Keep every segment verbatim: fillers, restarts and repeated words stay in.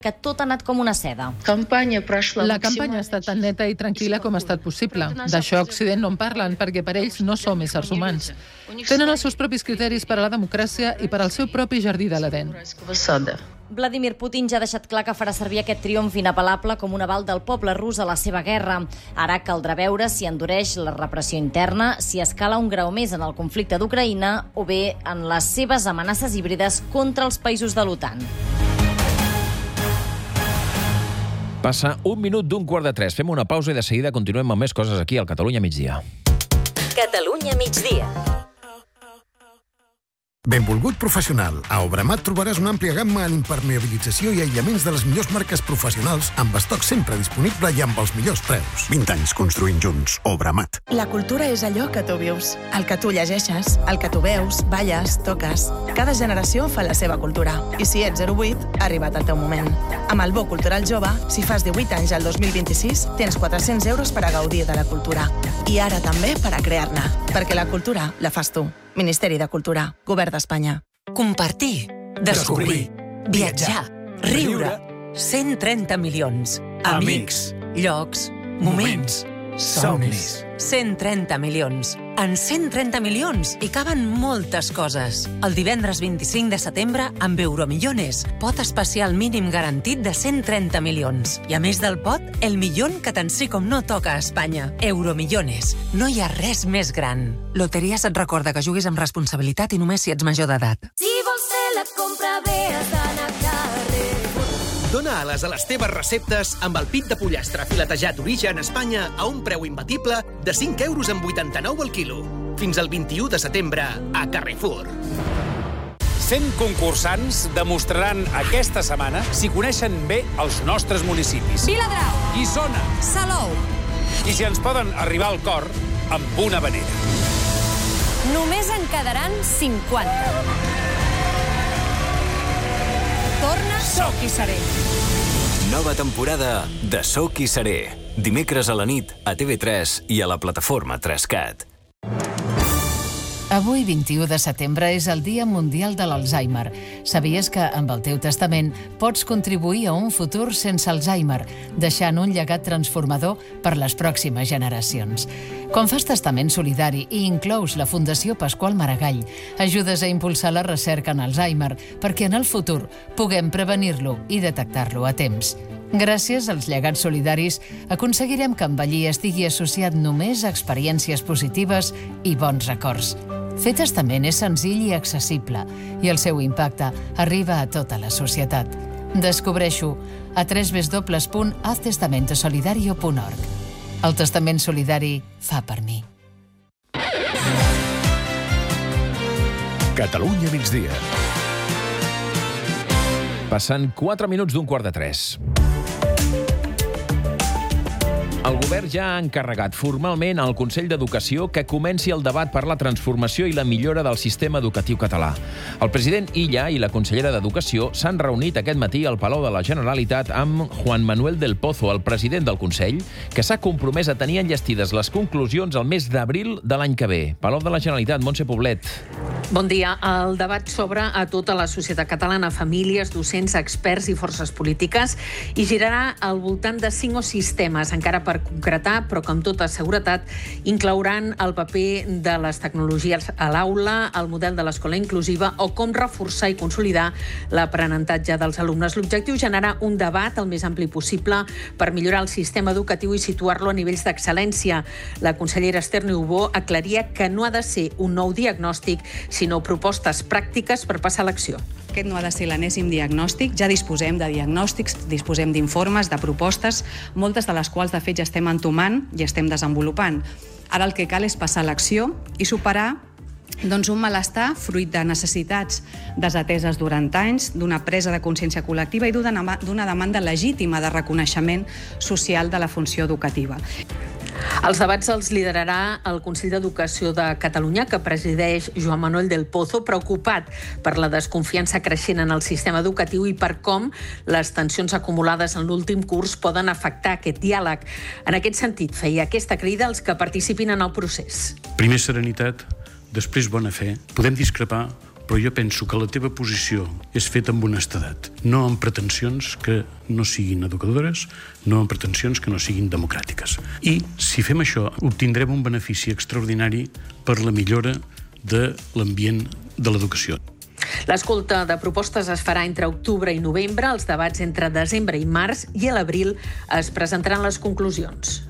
que tot ha anat com una seda. La campanya ha estat tan neta i tranquil·la com ha estat possible. D'això a Occident no en parlen, perquè per ells no som éssers humans. Tenen els seus propis criteris per a la democràcia i per al seu propi jardí de l'Edén. Vladimir Putin ja ha deixat clar que farà servir aquest triomf inapel·lable com un aval del poble rus a la seva guerra. Ara caldrà veure si endureix la repressió interna, si escala un grau més en el conflicte d'Ucraïna o bé en les seves amenaces híbrides contra els països de l'OTAN. Passa un minut d'un quart de tres. Fem una pausa i de seguida continuem amb més coses aquí al Catalunya migdia. Catalunya migdia. Benvolgut professional. A Obramat trobaràs una àmplia gamma en impermeabilització i aïllaments de les millors marques professionals amb estoc sempre disponible i amb els millors preus. vint anys construint junts. Obramat. La cultura és allò que tu vius, el que tu llegeixes, el que tu veus, balles, toques. Cada generació fa la seva cultura. I si ets zero vuit, ha arribat el teu moment. Amb el Bo Cultural Jove, si fas divuit anys al dos mil vint-i-sis, tens quatre-cents euros per a gaudir de la cultura. I ara també per a crear-ne. Perquè la cultura la fas tu. Ministeri de Cultura, Govern d'Espanya. Compartir, descobrir, viatjar, riure. cent trenta milions. Amics, llocs, moments, somnis. cent trenta milions. En cent trenta milions hi caben moltes coses. El divendres vint-i-cinc de setembre, amb Euromillones, pot especial mínim garantit de cent trenta milions. I a més del pot, el milion que tant sí com no toca a Espanya. Euromillones. No hi ha res més gran. Loteries et recorda que juguis amb responsabilitat i només si ets major d'edat. Si vols fer la compra bé, has d'anar a carrer. Dóna ales a les teves receptes amb el pit de pollastre filetejat Origen Espanya a un preu imbatible de cinc euros amb vuitanta-nou al quilo. Fins al vint-i-u de setembre a Carrefour. cent concursants demostraran aquesta setmana si coneixen bé els nostres municipis. Viladrau, Guissona, Salou. I si ens poden arribar al cor amb una vanera. Només en quedaran cinquanta. Torna Soc i Seré. Nova temporada de Soc i Seré. Dimecres a la nit a T V tres i a la plataforma trescat. Avui, vint-i-u de setembre, és el Dia Mundial de l'Alzheimer. Sabies que, amb el teu testament, pots contribuir a un futur sense Alzheimer, deixant un llegat transformador per les pròximes generacions. Quan fas testament solidari i inclous la Fundació Pasqual Maragall, ajudes a impulsar la recerca en Alzheimer perquè en el futur puguem prevenir-lo i detectar-lo a temps. Gràcies als llegats solidaris, aconseguirem que envellir estigui associat només a experiències positives i bons records. Fer testament és senzill i accessible, i el seu impacte arriba a tota la societat. Descobreixo a w w w punt haz testamento solidario punt org. El testament solidari fa per mi. Catalunya migdia. Passant quatre minuts d'un quart de tres. El govern ja ha encarregat formalment al Consell d'Educació que comenci el debat per la transformació i la millora del sistema educatiu català. El president Illa i la consellera d'Educació s'han reunit aquest matí al Palau de la Generalitat amb Juan Manuel del Pozo, el president del Consell, que s'ha compromès a tenir enllestides les conclusions al mes d'abril de l'any que ve. Palau de la Generalitat, Montse Poblet. Bon dia. El debat s'obre a tota la societat catalana, famílies, docents, experts i forces polítiques, i girarà al voltant de cinc o sis temes, encara per concretar, però que amb tota seguretat inclouran el paper de les tecnologies a l'aula, el model de l'escola inclusiva o com reforçar i consolidar l'aprenentatge dels alumnes. L'objectiu és generar un debat el més ampli possible per millorar el sistema educatiu i situar-lo a nivells d'excel·lència. La consellera Esther Niubó aclaria que no ha de ser un nou diagnòstic, sinó propostes pràctiques per passar a l'acció. Aquest no ha de ser l'enèsim diagnòstic. Ja disposem de diagnòstics, disposem d'informes, de propostes, moltes de les quals, de fet, ja estem entomant i estem desenvolupant. Ara el que cal és passar a l'acció i superar doncs, un malestar fruit de necessitats desateses durant anys, d'una presa de consciència col·lectiva i d'una demanda legítima de reconeixement social de la funció educativa. Els debats els liderarà el Consell d'Educació de Catalunya, que presideix Joan Manuel del Pozo, preocupat per la desconfiança creixent en el sistema educatiu i per com les tensions acumulades en l'últim curs poden afectar aquest diàleg. En aquest sentit, feia aquesta crida als que participin en el procés. Primer serenitat, després bona fe. Podem discrepar, però jo penso que la teva posició és feta amb honestedat, no amb pretensions que no siguin educadores, no amb pretensions que no siguin democràtiques. I si fem això, obtindrem un benefici extraordinari per la millora de l'ambient de l'educació. L'escolta de propostes es farà entre octubre i novembre, els debats entre desembre i març, i a l'abril es presentaran les conclusions.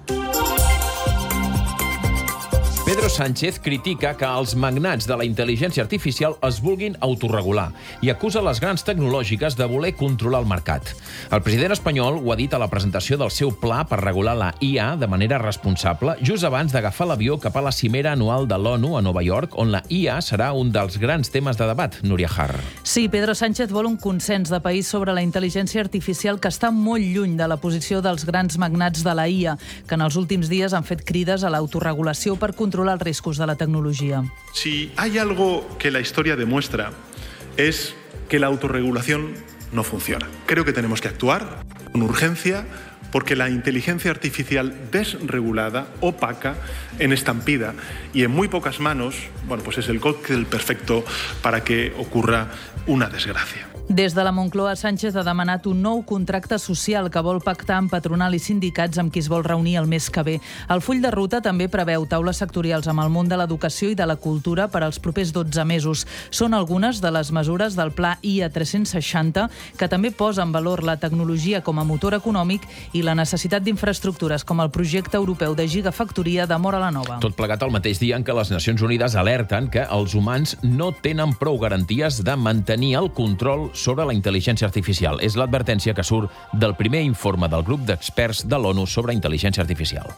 Pedro Sánchez critica que els magnats de la intel·ligència artificial es vulguin autorregular i acusa les grans tecnològiques de voler controlar el mercat. El president espanyol ho ha dit a la presentació del seu pla per regular la I A de manera responsable, just abans d'agafar l'avió cap a la cimera anual de l'ONU a Nova York, on la I A serà un dels grans temes de debat. Núria Har. Sí, Pedro Sánchez vol un consens de país sobre la intel·ligència artificial que està molt lluny de la posició dels grans magnats de la I A, que en els últims dies han fet crides a l'autorregulació per controlar els riscos de la tecnología. Si hay algo que la historia demuestra es que la autorregulación no funciona. Creo que tenemos que actuar con urgencia porque la inteligencia artificial desregulada, opaca, en estampida y en muy pocas manos, bueno, pues es el cóctel perfecto para que ocurra una desgracia. Des de la Moncloa, Sánchez ha demanat un nou contracte social que vol pactar amb patronal i sindicats amb qui es vol reunir el mes que ve. El full de ruta també preveu taules sectorials amb el món de l'educació i de la cultura per als propers dotze mesos. Són algunes de les mesures del Pla I A tres-cents seixanta que també posa en valor la tecnologia com a motor econòmic i la necessitat d'infraestructures com el projecte europeu de gigafactoria de Móra la Nova. Tot plegat al mateix dia en què les Nacions Unides alerten que els humans no tenen prou garanties de mantenir el control sobre la intel·ligència artificial. És l'advertència que surt del primer informe del grup d'experts de l'ONU sobre intel·ligència artificial.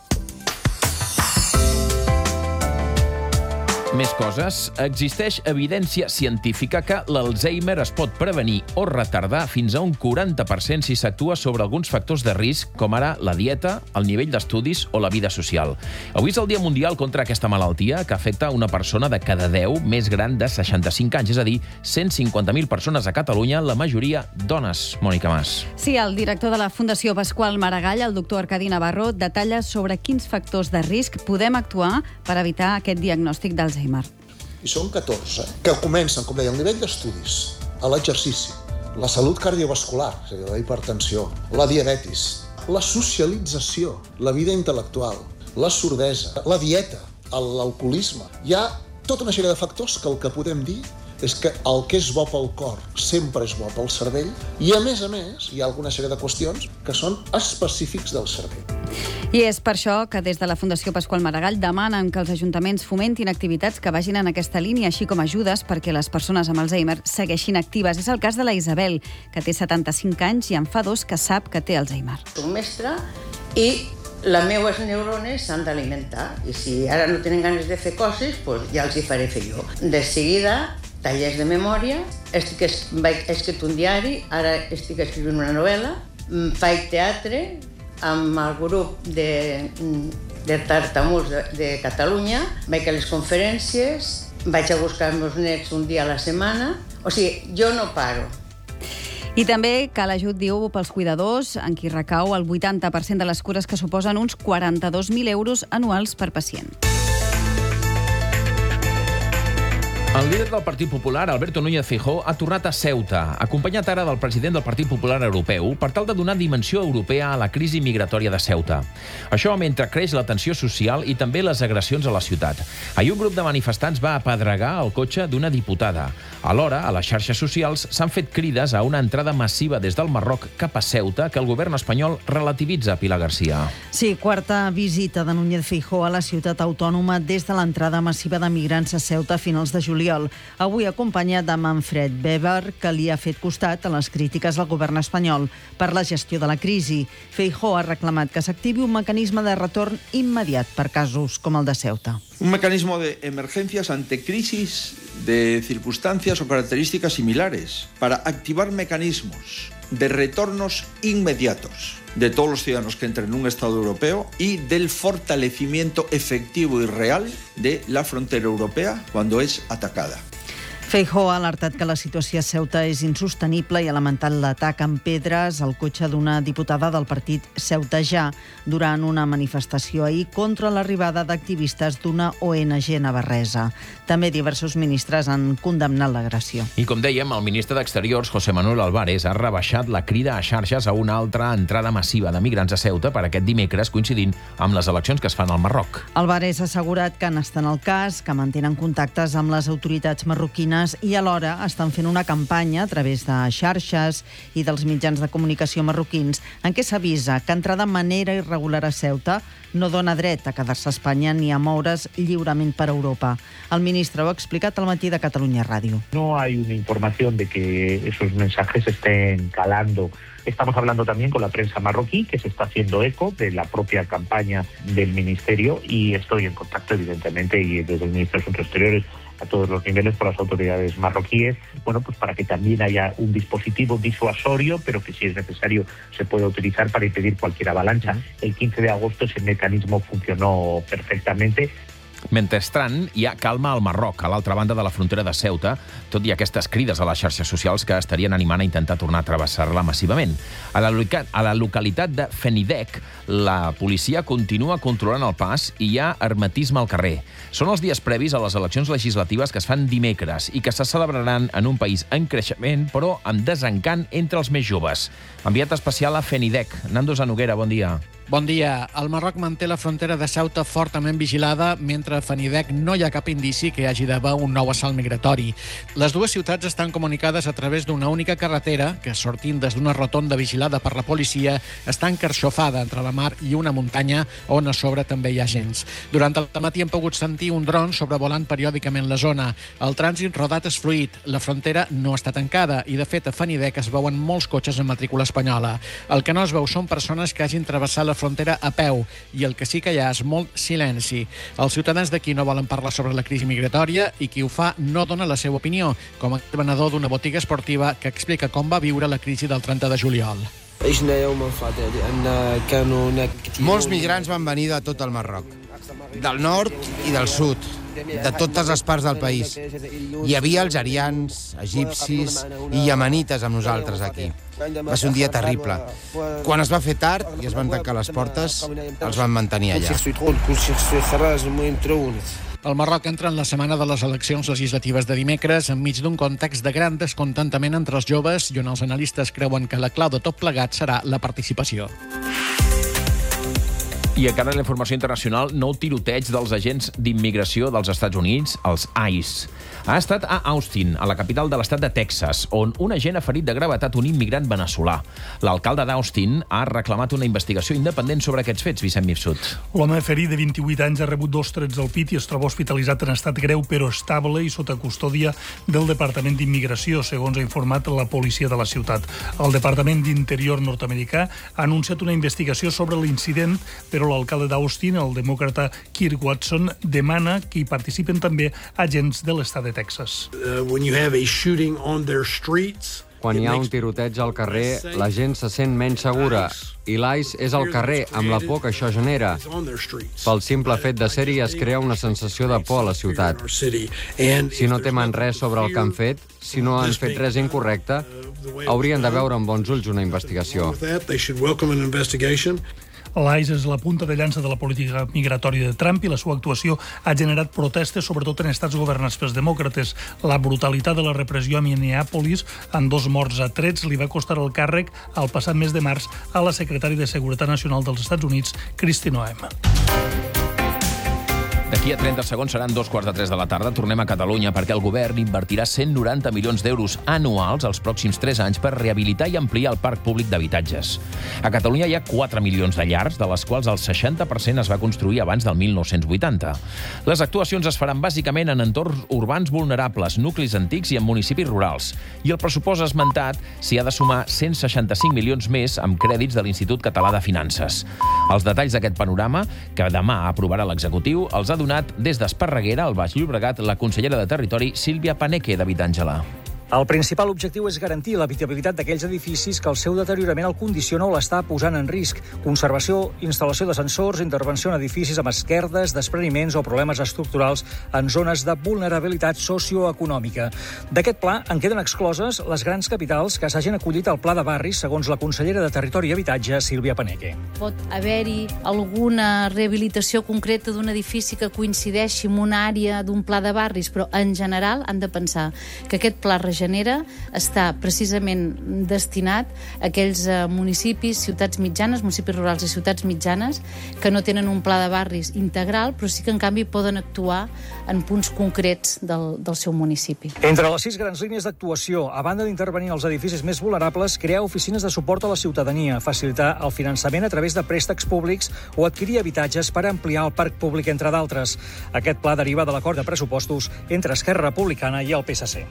Més coses. Existeix evidència científica que l'Alzheimer es pot prevenir o retardar fins a un quaranta per cent si s'actua sobre alguns factors de risc, com ara la dieta, el nivell d'estudis o la vida social. Avui és el Dia Mundial contra aquesta malaltia, que afecta una persona de cada deu més gran de seixanta-cinc anys, és a dir, cent cinquanta mil persones a Catalunya, la majoria dones. Mònica Mas. Sí, el director de la Fundació Pasqual Maragall, el doctor Arcadi Navarro, detalla sobre quins factors de risc podem actuar per evitar aquest diagnòstic d'Alzheimer. I són catorze, que comencen, com deia, el nivell d'estudis, l'exercici, la salut cardiovascular, és a dir, la hipertensió, la diabetis, la socialització, la vida intel·lectual, la sordesa, la dieta, l'alcoholisme. Hi ha tota una sèrie de factors que el que podem dir és que el que és bo pel cor sempre és bo pel cervell i, a més a més, hi ha alguna sèrie de qüestions que són específics del cervell. I és per això que des de la Fundació Pasqual Maragall demanen que els ajuntaments fomentin activitats que vagin en aquesta línia, així com ajudes perquè les persones amb Alzheimer segueixin actives. És el cas de la Isabel, que té setanta-cinc anys i en fa dos que sap que té Alzheimer. Soc mestra i les meves neurones s'han d'alimentar. I si ara no tenen ganes de fer coses, doncs ja els hi faré fer jo. De seguida, tallers de memòria, estic, vaig escrit un diari, ara estic escrivint una novel·la, faig teatre amb el grup de, de tartamuts de, de Catalunya, vaig a les conferències, vaig a buscar els meus nets un dia a la setmana, o sigui, jo no paro. I també cal ajut, diu, pels cuidadors, en qui recau el vuitanta per cent de les cures, que suposen uns quaranta-dos mil euros anuals per pacient. El líder del Partit Popular, Alberto Núñez Feijóo, ha tornat a Ceuta, acompanyat ara del president del Partit Popular Europeu, per tal de donar dimensió europea a la crisi migratòria de Ceuta. Això mentre creix la tensió social i també les agressions a la ciutat. Ahir un grup de manifestants va apedregar el cotxe d'una diputada. Alhora, a les xarxes socials s'han fet crides a una entrada massiva des del Marroc cap a Ceuta que el govern espanyol relativitza, Pilar Garcia. Sí, quarta visita de Núñez Feijóo a la ciutat autònoma des de l'entrada massiva de migrants a Ceuta a finals de juliol. Avui acompanyat de Manfred Weber, que li ha fet costat a les crítiques al govern espanyol per la gestió de la crisi. Feijóo ha reclamat que s'activi un mecanisme de retorn immediat per casos com el de Ceuta. Un mecanismo de emergencias ante crisis de circunstancias o características similares para activar mecanismos de retornos inmediatos de todos los ciudadanos que entren en un Estado europeo y del fortalecimiento efectivo y real de la frontera europea cuando es atacada. Feijóo ha alertat que la situació a Ceuta és insostenible i ha lamentat l'atac amb pedres al cotxe d'una diputada del partit Ceuta Ja durant una manifestació ahir contra l'arribada d'activistes d'una O N G navarresa. També diversos ministres han condemnat l'agressió. I com dèiem, el ministre d'Exteriors, José Manuel Álvarez, ha rebaixat la crida a xarxes a una altra entrada massiva de migrants a Ceuta per aquest dimecres, coincidint amb les eleccions que es fan al Marroc. Álvarez ha assegurat que n'estan al cas, que mantenen contactes amb les autoritats marroquines i alhora estan fent una campanya a través de xarxes i dels mitjans de comunicació marroquins en què s'avisa que entrar de manera irregular a Ceuta no dona dret a quedar-se a Espanya ni a moure's lliurement per Europa. El ministre ho ha explicat al matí de Catalunya Ràdio. No hay una información de que esos mensajes estén calando. Estamos hablando también con la prensa marroquí, que se está haciendo eco de la propia campaña del Ministerio, y estoy en contacto, evidentemente, y desde el Ministerio de Asuntos Exteriores a todos los niveles por las autoridades marroquíes, bueno, pues para que también haya un dispositivo disuasorio, pero que si es necesario se pueda utilizar para impedir cualquier avalancha. El quince de agosto ese mecanismo funcionó perfectamente. Mentrestant, hi ha calma al Marroc, a l'altra banda de la frontera de Ceuta, tot i aquestes crides a les xarxes socials que estarien animant a intentar tornar a travessar-la massivament. A la, a la localitat de Fenidek, la policia continua controlant el pas i hi ha hermetisme al carrer. Són els dies previs a les eleccions legislatives que es fan dimecres i que se celebraran en un país en creixement, però amb desencant entre els més joves. Enviat especial a Fenidek. Nando Zanoguera, bon dia. Bon dia. El Marroc manté la frontera de Ceuta fortament vigilada, mentre a Fenidek no hi ha cap indici que hi hagi d'haver un nou assalt migratori. Les dues ciutats estan comunicades a través d'una única carretera que, sortint des d'una rotonda vigilada per la policia, està encarxofada entre la mar i una muntanya on a sobre també hi ha agents. Durant el matí hem pogut sentir un dron sobrevolant periòdicament la zona. El trànsit rodat és fluid, la frontera no està tancada i, de fet, a Fenidek es veuen molts cotxes amb matrícula espanyola. El que no es veu són persones que hagin travessat la frontera a peu, i el que sí que hi ha és molt silenci. Els ciutadans d'aquí no volen parlar sobre la crisi migratòria i qui ho fa no dona la seva opinió, com el venedor d'una botiga esportiva que explica com va viure la crisi del trenta de juliol. Molts migrants van venir de tot el Marroc, del nord i del sud, de totes les parts del país. Hi havia algerians, egipcis i iemenites amb nosaltres aquí. Va ser un dia terrible. Quan es va fer tard i es van tancar les portes, els van mantenir allà. El Marroc entra en la setmana de les eleccions legislatives de dimecres enmig d'un context de gran descontentament entre els joves i on els analistes creuen que la clau de tot plegat serà la participació. I encara en la informació internacional, nou tiroteig dels agents d'immigració dels Estats Units, els ICE. Ha estat a Austin, a la capital de l'estat de Texas, on un agent ha ferit de gravetat un immigrant veneçolà. L'alcalde d'Austin ha reclamat una investigació independent sobre aquests fets, Vicent Mifsud. L'home ferit de vint-i-vuit anys ha rebut dos trets al pit i es troba hospitalitzat en estat greu però estable i sota custòdia del Departament d'Immigració, segons ha informat la policia de la ciutat. El Departament d'Interior nord-americà ha anunciat una investigació sobre l'incident, però l'alcalde d'Austin, el demòcrata Kirk Watson, demana que hi participen també agents de l'estat de Texas. Quan hi ha un tiroteig al carrer, la gent se sent menys segura i l'ICE és al carrer amb la por que això genera. Pel simple fet de ser-hi es crea una sensació de por a la ciutat. Si no temen res sobre el que han fet, si no han fet res incorrecte, haurien de veure amb bons ulls una investigació. L'ICE és la punta de llança de la política migratòria de Trump i la seva actuació ha generat protestes, sobretot en estats governats pels demòcrates. La brutalitat de la repressió a Minneapolis, amb dos morts a trets, li va costar el càrrec el passat mes de març a la secretària de Seguretat Nacional dels Estats Units, Kristi Noem. D'aquí a trenta segons seran dos quarts de tres de la tarda. Tornem a Catalunya perquè el govern invertirà cent noranta milions d'euros anuals els pròxims tres anys per rehabilitar i ampliar el parc públic d'habitatges. A Catalunya hi ha quatre milions de llars, de les quals el seixanta per cent es va construir abans del mil nou-cents vuitanta. Les actuacions es faran bàsicament en entorns urbans vulnerables, nuclis antics i en municipis rurals. I el pressupost esmentat s'hi ha de sumar cent seixanta-cinc milions més amb crèdits de l'Institut Català de Finances. Els detalls d'aquest panorama, que demà aprovarà l'executiu, els ha donat des d'Esparreguera, al Baix Llobregat, la consellera de Territori, Sílvia Paneque, de Vitàngela. El principal objectiu és garantir l'habitabilitat d'aquells edificis que el seu deteriorament el condiciona o l'està posant en risc. Conservació, instal·lació de sensors, intervenció en edificis amb esquerdes, despreniments o problemes estructurals en zones de vulnerabilitat socioeconòmica. D'aquest pla en queden excloses les grans capitals que s'hagin acollit al Pla de Barris, segons la consellera de Territori i Habitatge, Sílvia Paneque. Pot haver-hi alguna rehabilitació concreta d'un edifici que coincideixi amb una àrea d'un pla de barris, però en general han de pensar que aquest pla Regenera està precisament destinat a aquells municipis, ciutats mitjanes, municipis rurals i ciutats mitjanes, que no tenen un pla de barris integral, però sí que en canvi poden actuar en punts concrets del, del seu municipi. Entre les sis grans línies d'actuació, a banda d'intervenir als edificis més vulnerables, crear oficines de suport a la ciutadania, facilitar el finançament a través de préstecs públics o adquirir habitatges per ampliar el parc públic, entre d'altres. Aquest pla deriva de l'acord de pressupostos entre Esquerra Republicana i el P S C.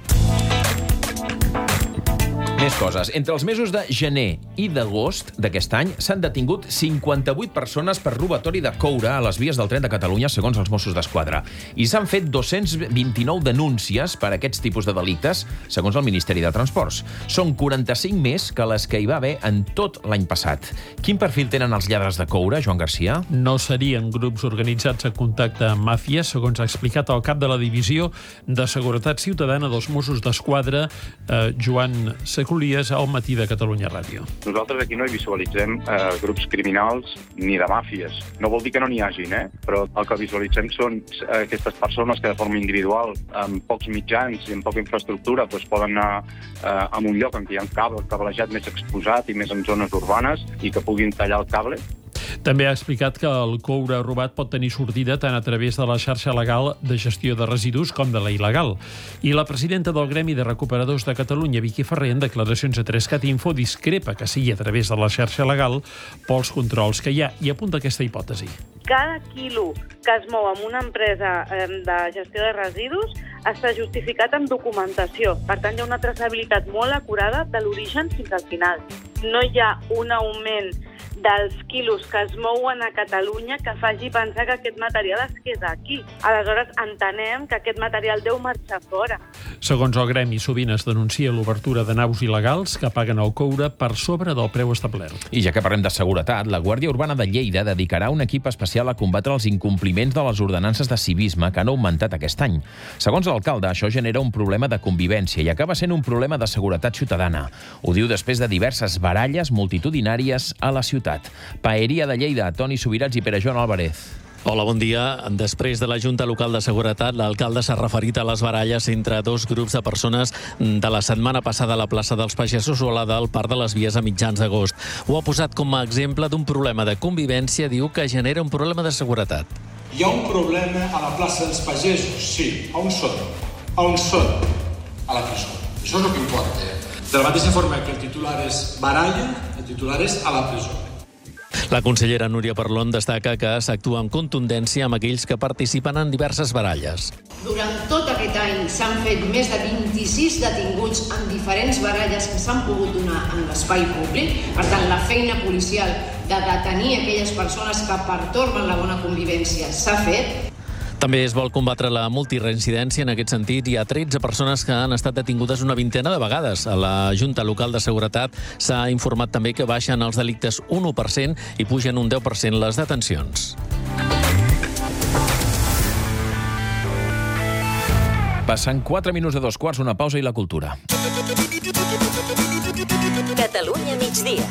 Més coses. Entre els mesos de gener i d'agost d'aquest any s'han detingut cinquanta-vuit persones per robatori de coure a les vies del tren de Catalunya, segons els Mossos d'Esquadra. I s'han fet dos-cents vint-i-nou denúncies per aquests tipus de delictes, segons el Ministeri de Transports. Són quaranta-cinc més que les que hi va haver en tot l'any passat. Quin perfil tenen els lladres de coure, Joan Garcia? No serien grups organitzats a contacte amb màfies, segons ha explicat el cap de la Divisió de Seguretat Ciutadana dels Mossos d'Esquadra, eh, Joan Securitas, al Matí de Catalunya Ràdio. Nosaltres aquí no hi visualitzem eh, grups criminals ni de màfies. No vol dir que no n'hi hagin, eh? Però el que visualitzem són eh, aquestes persones que de forma individual, amb pocs mitjans i amb poca infraestructura, doncs poden anar eh, a un lloc en què hi ha un cable, cablejat més exposat i més en zones urbanes i que puguin tallar el cable. També ha explicat que el coure robat pot tenir sortida tant a través de la xarxa legal de gestió de residus com de la il·legal. I la presidenta del Gremi de Recuperadors de Catalunya, Vicky Ferrer, en declaracions a tres cat Info, discrepa que sigui a través de la xarxa legal pels controls que hi ha i apunta aquesta hipòtesi. Cada quilo que es mou amb una empresa de gestió de residus està justificat amb documentació. Per tant, hi ha una traçabilitat molt acurada de l'origen fins al final. No hi ha un augment dels quilos que es mouen a Catalunya que faci pensar que aquest material es queda aquí. Aleshores, entenem que aquest material deu marxar fora. Segons el gremi, sovint es denuncia l'obertura de naus il·legals que paguen el coure per sobre del preu establert. I ja que parlem de seguretat, la Guàrdia Urbana de Lleida dedicarà un equip especial a combatre els incompliments de les ordenances de civisme que han augmentat aquest any. Segons l'alcalde, això genera un problema de convivència i acaba sent un problema de seguretat ciutadana. Ho diu després de diverses baralles multitudinàries a la ciutat. Paeria de Lleida, Toni Subirats i Pere Joan Álvarez. Hola, bon dia. Després de la Junta Local de Seguretat, l'alcalde s'ha referit a les baralles entre dos grups de persones de la setmana passada a la plaça dels Pagesos o a la del Parc de les Vies a mitjans d'agost. Ho ha posat com a exemple d'un problema de convivència, diu que genera un problema de seguretat. Hi ha un problema a la plaça dels Pagesos, sí. A on són? A on són? A la presó. Això és el que importa. De la mateixa forma que el titular és baralla, el titular és a la presó. La consellera Núria Parlon destaca que s'actua amb contundència amb aquells que participen en diverses baralles. Durant tot aquest any s'han fet més de vint-i-sis detinguts en diferents baralles que s'han pogut donar en l'espai públic. Per tant, la feina policial de detenir aquelles persones que pertorben la bona convivència s'ha fet. També es vol combatre la multireincidència. En aquest sentit, hi ha tretze persones que han estat detingudes una vintena de vegades. A la Junta Local de Seguretat s'ha informat també que baixen els delictes un u per cent i pugen un deu per cent les detencions. Passen quatre minuts de dos quarts, una pausa i la cultura. Catalunya migdia.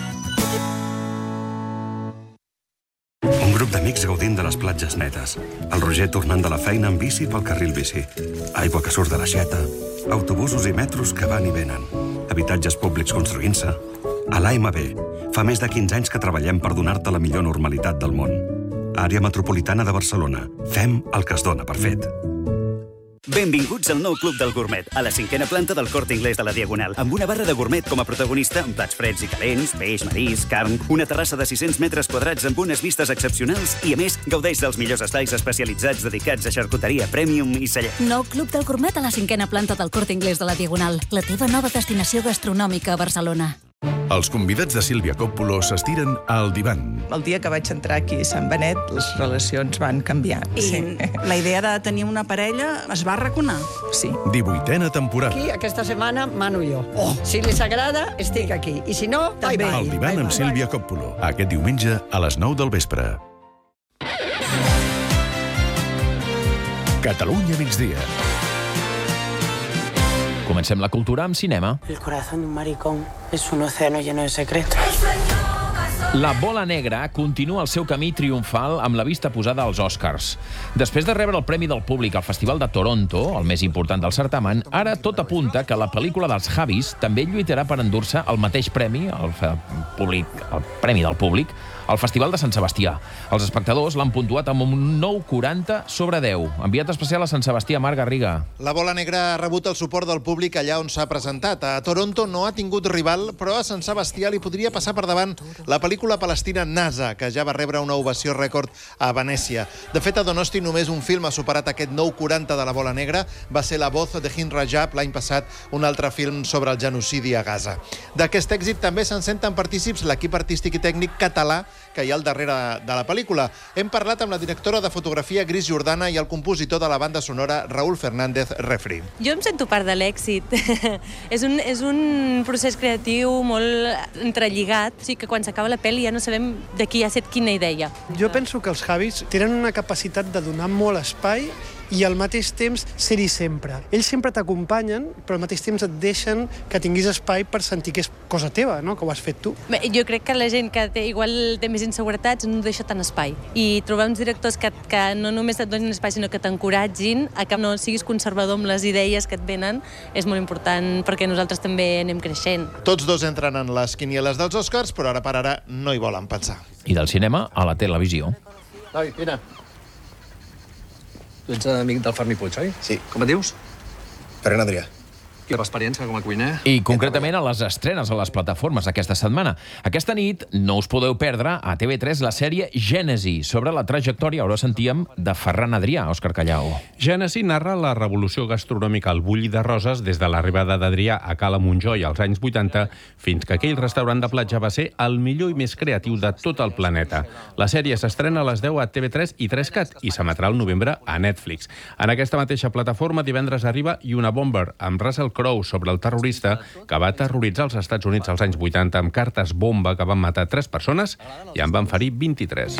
Un grup d'amics gaudint de les platges netes. El Roger tornant de la feina amb bici pel carril bici. Aigua que surt de l'aixeta. Autobusos i metros que van i venen. Habitatges públics construint-se. A l'A M B, fa més de quinze anys que treballem per donar-te la millor normalitat del món. Àrea Metropolitana de Barcelona. Fem el que es dona per fet. Benvinguts al nou Club del Gourmet, a la cinquena planta del Corte Inglés de la Diagonal, amb una barra de gourmet com a protagonista, amb plats freds i calents, peix, marisc, carn, una terrassa de sis-cents metres quadrats amb unes vistes excepcionals i, a més, gaudeix dels millors estais especialitzats dedicats a xarcuteria premium i celler. Nou Club del Gourmet a la cinquena planta del Corte Inglés de la Diagonal, la teva nova destinació gastronòmica a Barcelona. Els convidats de Sílvia Coppolo s'estiren al divan. El dia que vaig entrar aquí a Sant Benet, les relacions van canviar. I sí. La idea de tenir una parella es va arraconar. Sí. divuitena temporada. Aquí, aquesta setmana, mano jo. Oh. Si li s'agrada, estic aquí. I si no, també. El divan amb Sílvia Coppolo. Aquest diumenge a les nou del vespre. Catalunya migdia. Comencem la cultura amb cinema. El corazón de un maricón es un océano lleno de secretos. La bola negra continua el seu camí triomfal amb la vista posada als Oscars. Després de rebre el Premi del Públic al Festival de Toronto, el més important del certamen, ara tot apunta que la pel·lícula dels Javis també lluitarà per endur-se el mateix premi, el, públic, el Premi del Públic, al Festival de Sant Sebastià. Els espectadors l'han puntuat amb un nou coma quaranta sobre deu. Enviat especial a Sant Sebastià, Marc Garriga. La bola negra ha rebut el suport del públic allà on s'ha presentat. A Toronto no ha tingut rival, però a Sant Sebastià li podria passar per davant la pel·lícula palestina NASA, que ja va rebre una ovació rècord a Venècia. De fet, a Donosti només un film ha superat aquest nou coma quaranta de la bola negra. Va ser La voz de Hind Rajab l'any passat, un altre film sobre el genocidi a Gaza. D'aquest èxit també se'n senten partícips l'equip artístic i tècnic català que hi ha al darrere de la pel·lícula. Hem parlat amb la directora de fotografia Gris Jordana i el compositor de la banda sonora Raúl Fernández Refri. Jo em sento part de l'èxit. és, un, és un procés creatiu molt entrelligat, o sigui que quan s'acaba la pel·li ja no sabem de qui ha set quina idea. Jo penso que els Javis tenen una capacitat de donar molt espai i al mateix temps ser-hi sempre. Ells sempre t'acompanyen, però al mateix temps et deixen que tinguis espai per sentir que és cosa teva, no? Que ho has fet tu. Bé, jo crec que la gent que té, igual té més inseguretats no deixa tant espai. I trobar uns directors que, que no només et donin espai, sinó que t'encoratgin a que no siguis conservador amb les idees que et venen, és molt important perquè nosaltres també anem creixent. Tots dos entren en les quinieles dels Oscars, però ara per ara no hi volen pensar. I del cinema a la televisió. Noi, vine. Tu ets amic del Fermi Puig, oi? Sí. Com et dius? Ferran Adrià. I l'experiència com a cuiner? I concretament a les estrenes a les plataformes aquesta setmana. Aquesta nit no us podeu perdre a T V tres la sèrie Gènesi, sobre la trajectòria, ara ho sentíem, de Ferran Adrià, Òscar Callau. Gènesi narra la revolució gastronòmica al Bulli de Roses des de l'arribada d'Adrià a Cala Montjoi als anys vuitanta fins que aquell restaurant de platja va ser el millor i més creatiu de tot el planeta. La sèrie s'estrena a les deu a T V tres i tres cat i s'emetrà al novembre a Netflix. En aquesta mateixa plataforma divendres arriba Una Bomber, amb Russell Crowe sobre el terrorista que va terroritzar els Estats Units als anys vuitanta amb cartes bomba que van matar tres persones i en van ferir vint-i-tres.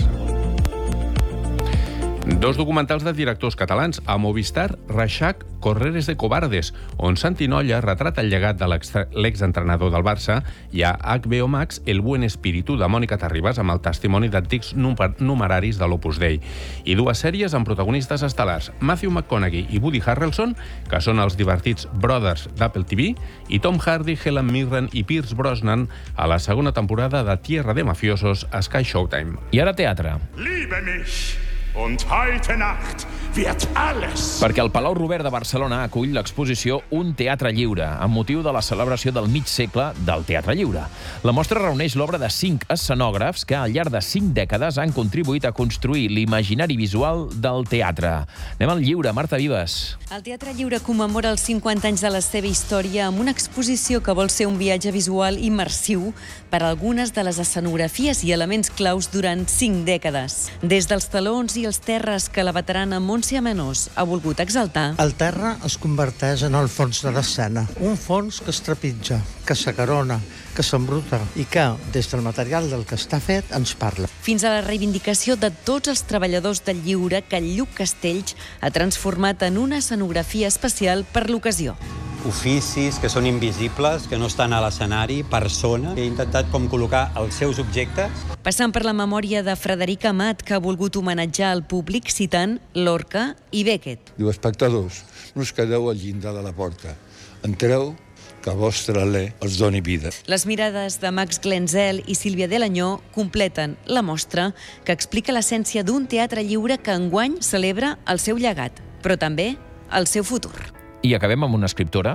Dos documentals de directors catalans a Movistar, Reixac, Correres de Cobardes, on Santi Nolla retrata el llegat de l'exentrenador del Barça, i a H B O Max, El buen espíritu, de Mònica Terribas, amb el testimoni d'antics numeraris de l'Opus Dei. I dues sèries amb protagonistes estel·lars, Matthew McConaughey i Woody Harrelson, que són els divertits Brothers d'Apple T V, i Tom Hardy, Helen Mirren i Pierce Brosnan a la segona temporada de Tierra de Mafiosos a Sky Showtime. I ara teatre. Liebe mich! Und heute Nacht wird alles. Perquè el Palau Robert de Barcelona acull l'exposició Un teatre lliure, amb motiu de la celebració del mig segle del teatre lliure. La mostra reuneix l'obra de cinc escenògrafs que al llarg de cinc dècades han contribuït a construir l'imaginari visual del teatre. Anem al lliure, Marta Vives. El Teatre Lliure commemora els cinquanta anys de la seva història amb una exposició que vol ser un viatge visual immersiu per a algunes de les escenografies i elements claus durant cinc dècades. Des dels talons i els terres que la veterana Montse Amenós ha volgut exaltar. El terra es converteix en el fons de l'escena. Un fons que es trepitja, que s'acarona, que s'embruta i que, des del material del que està fet, ens parla. Fins a la reivindicació de tots els treballadors del lliure que Lluc Castells ha transformat en una escenografia especial per l'ocasió. Oficis que són invisibles, que no estan a l'escenari, persones. He intentat com col·locar els seus objectes. Passant per la memòria de Frederic Amat, que ha volgut homenatjar el públic citant Lorca i Beckett. Diu, espectadors, no us quedeu al llindar de la porta. Entreu, que vostre alè els doni vida. Les mirades de Max Glenzel i Sílvia Delanyó completen la mostra que explica l'essència d'un teatre lliure que enguany celebra el seu llegat, però també el seu futur. I acabem amb una escriptora.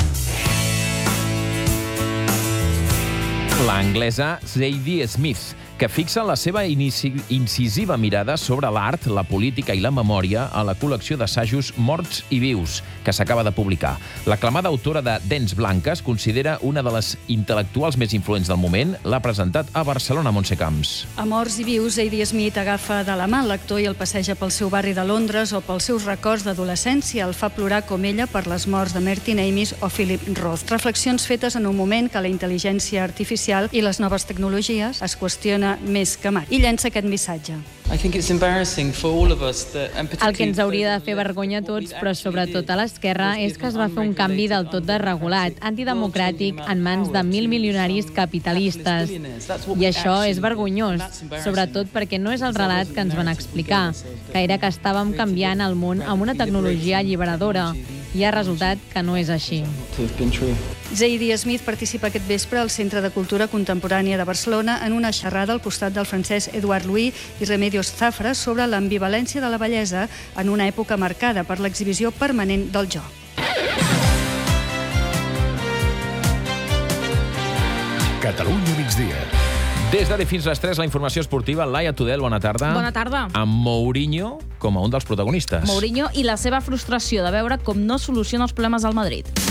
L'anglesa Zadie Smith, que fixa la seva incisiva mirada sobre l'art, la política i la memòria a la col·lecció d'assajos Morts i Vius, que s'acaba de publicar. L'aclamada autora de Dents Blanques considera una de les intel·lectuals més influents del moment. L'ha presentat a Barcelona, Montse Camps. A Morts i Vius, Zadie Smith agafa de la mà el lector i el passeja pel seu barri de Londres o pels seus records d'adolescència. El fa plorar com ella per les morts de Martin Amis o Philip Roth. Reflexions fetes en un moment que la intel·ligència artificial i les noves tecnologies es qüestiona més que mai. I llença aquest missatge. El que ens hauria de fer vergonya a tots, però sobretot a l'esquerra, és que es va fer un canvi del tot desregulat, antidemocràtic, en mans de mil milionaris capitalistes. I això és vergonyós, sobretot perquè no és el relat que ens van explicar, que era que estàvem canviant el món amb una tecnologia alliberadora, i ha resultat que no és així. Zadie Smith participa aquest vespre al Centre de Cultura Contemporània de Barcelona en una xerrada al costat del francès Edouard Louis i Remedios Zafra sobre l'ambivalència de la bellesa en una època marcada per l'exhibició permanent del joc. Catalunya migdia. Des d'ara fins a les tres, la informació esportiva. Laia Tudel, bona tarda. Bona tarda. Amb Mourinho com a un dels protagonistes. Mourinho i la seva frustració de veure com no soluciona els problemes al Madrid.